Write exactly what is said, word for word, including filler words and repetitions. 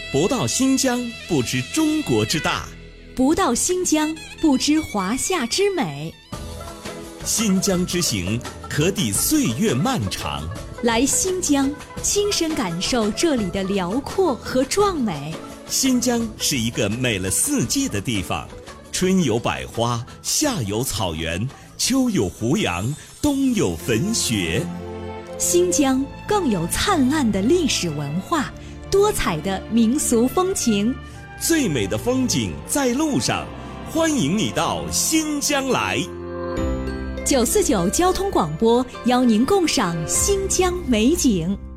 不到新疆，不知中国之大； 不到新疆，不知华夏之美。 新疆之行，可抵岁月漫长。 来新疆，亲身感受这里的辽阔和壮美。 新疆是一个美了四季的地方，春有百花，夏有草原，秋有胡杨，冬有粉雪。 新疆更有灿烂的历史文化，多彩的民俗风情。 最美的风景在路上，欢迎你到新疆来。 九四九交通广播邀您共赏新疆美景。